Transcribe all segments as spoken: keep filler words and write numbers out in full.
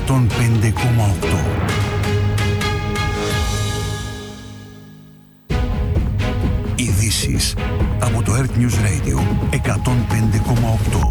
εκατόν πέντε κόμμα οκτώ. Ειδήσεις από το Earth News Radio εκατόν πέντε κόμμα οκτώ.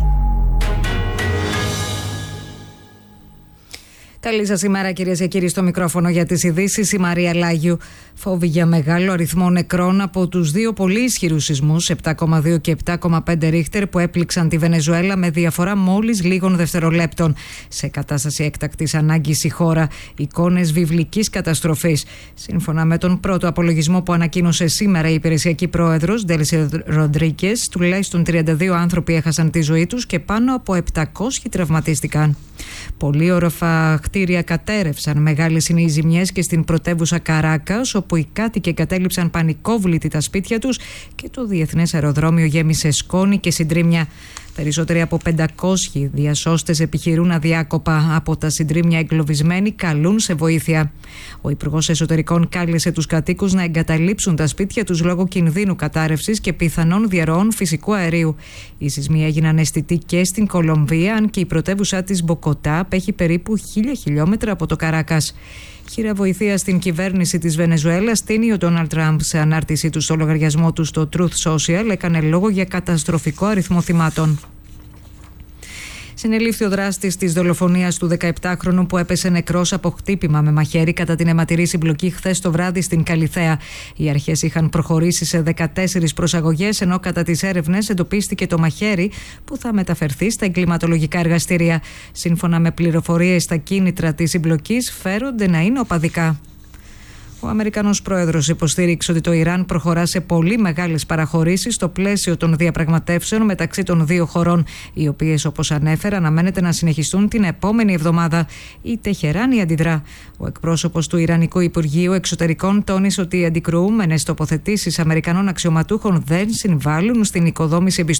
Καλή σας ημέρα, κυρίες και κύριοι, στο μικρόφωνο για τις ειδήσεις η Μαρία Λάγιου. Φόβοι για μεγάλο αριθμό νεκρών από τους δύο πολύ ισχυρούς σεισμούς επτά κόμμα δύο και επτά κόμμα πέντε ρίχτερ που έπληξαν τη Βενεζουέλα με διαφορά μόλις λίγων δευτερολέπτων. Σε κατάσταση έκτακτης ανάγκης η χώρα, εικόνες βιβλικής καταστροφής. Σύμφωνα με τον πρώτο απολογισμό που ανακοίνωσε σήμερα η υπηρεσιακή πρόεδρος Ντέλση Ροντρίγκες, τουλάχιστον τριάντα δύο άνθρωποι έχασαν τη ζωή τους και πάνω από επτακόσιοι τραυματίστηκαν. Πολύ όροφα κτίρια κατέρευσαν. Μεγάλες είναι οι ζημιές και στην πρωτεύουσα Καράκας, όπου οι κάτοικοι εγκατέλειψαν πανικόβλητοι τα σπίτια τους και το διεθνές αεροδρόμιο γέμισε σκόνη και συντρίμμια. Περισσότεροι από πεντακόσιοι διασώστες επιχειρούν αδιάκοπα. Από τα συντρίμμια εγκλωβισμένοι καλούν σε βοήθεια. Ο Υπουργός Εσωτερικών κάλεσε τους κατοίκους να εγκαταλείψουν τα σπίτια τους λόγω κινδύνου κατάρρευσης και πιθανών διαρροών φυσικού αερίου. Οι σεισμοί έγιναν αισθητοί και στην Κολομβία, αν και η πρωτεύουσά της Μποκοτά απέχει περίπου χίλια χιλιόμετρα από το Καράκας. Χείρα βοηθεία στην κυβέρνηση της Βενεζουέλας στείνει ο Ντόναλντ Τραμπ. Σε ανάρτησή του στο λογαριασμό του στο Truth Social έκανε λόγο για καταστροφικό αριθμό θυμάτων. Συνελήφθη ο δράστης της δολοφονίας του δεκαεπτάχρονου που έπεσε νεκρός από χτύπημα με μαχαίρι κατά την αιματηρή συμπλοκή χθες το βράδυ στην Καλιθέα. Οι αρχές είχαν προχωρήσει σε δεκατέσσερις προσαγωγές, ενώ κατά τις έρευνες εντοπίστηκε το μαχαίρι που θα μεταφερθεί στα εγκληματολογικά εργαστήρια. Σύμφωνα με πληροφορίες, τα κίνητρα της συμπλοκής φέρονται να είναι οπαδικά. Ο Αμερικανός πρόεδρος υποστήριξε ότι το Ιράν προχωρά σε πολύ μεγάλες παραχωρήσεις στο πλαίσιο των διαπραγματεύσεων μεταξύ των δύο χωρών, οι οποίες, όπως ανέφερε, αναμένεται να συνεχιστούν την επόμενη εβδομάδα. Η Τεχεράνη αντιδρά. Ο εκπρόσωπος του Ιρανικού Υπουργείου Εξωτερικών τόνισε ότι οι αντικρουόμενες τοποθετήσεις Αμερικανών αξιωματούχων δεν συμβάλλουν στην οικοδόμηση εμπιστοσύνης